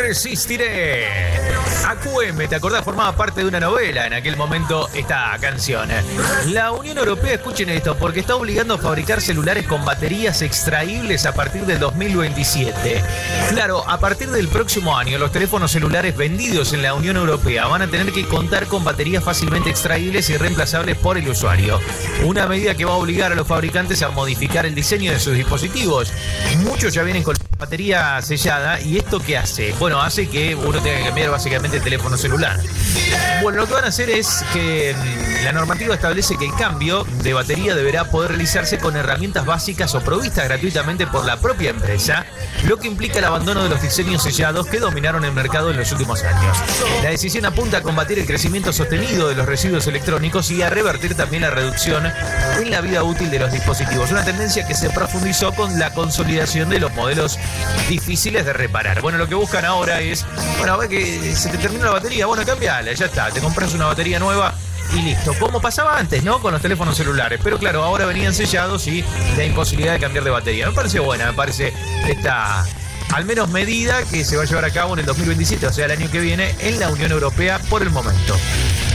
Resistiré. AQM, ¿te acordás? Formaba parte de una novela en aquel momento esta canción. La Unión Europea, escuchen esto, porque está obligando a fabricar celulares con baterías extraíbles a partir del 2027. Claro, a partir del próximo año, los teléfonos celulares vendidos en la Unión Europea van a tener que contar con baterías fácilmente extraíbles y reemplazables por el usuario. Una medida que va a obligar a los fabricantes a modificar el diseño de sus dispositivos. Muchos ya vienen con batería sellada, ¿y esto qué hace? Bueno, hace que uno tenga que cambiar básicamente el teléfono celular. Bueno, lo que van a hacer es que la normativa establece que el cambio de batería deberá poder realizarse con herramientas básicas o provistas gratuitamente por la propia empresa, lo que implica el abandono de los diseños sellados que dominaron el mercado en los últimos años. La decisión apunta a combatir el crecimiento sostenido de los residuos electrónicos y a revertir también la reducción en la vida útil de los dispositivos, una tendencia que se profundizó con la consolidación de los modelos difíciles de reparar. Bueno, lo que buscan ahora es, bueno, a ver que se te terminó la batería, bueno, cambiala, ya está, te compras una batería nueva y listo, como pasaba antes, ¿no? Con los teléfonos celulares, pero claro, ahora venían sellados y la imposibilidad de cambiar de batería. Me parece buena, me parece esta, al menos medida que se va a llevar a cabo en el 2027, o sea, el año que viene, en la Unión Europea por el momento.